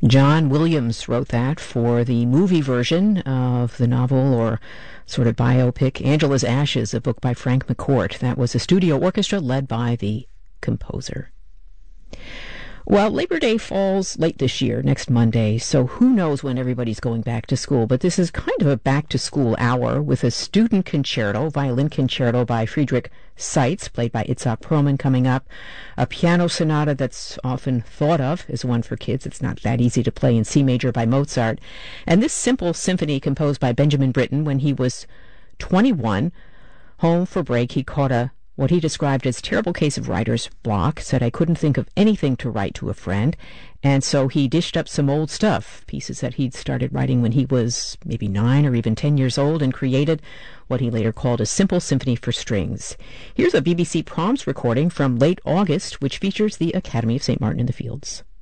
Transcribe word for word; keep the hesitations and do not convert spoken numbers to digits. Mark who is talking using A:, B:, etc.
A: John Williams wrote that for the movie version of the novel, or sort of biopic, Angela's Ashes, a book by Frank McCourt. That was a studio orchestra led by the composer. Well, Labor Day falls late this year, next Monday, so who knows when everybody's going back to school. But this is kind of a back-to-school hour with a student concerto, violin concerto by Friedrich Seitz, played by Itzhak Perlman, coming up. A piano sonata that's often thought of as one for kids. It's not that easy to play in C major by Mozart. And this simple symphony composed by Benjamin Britten when he was twenty-one. Home for break, he caught a what he described as terrible case of writer's block, said I couldn't think of anything to write to a friend, and so he dished up some old stuff, pieces that he'd started writing when he was maybe nine or even ten years old, and created what he later called a simple symphony for strings. Here's a B B C Proms recording from late August, which features the Academy of Saint Martin in the Fields.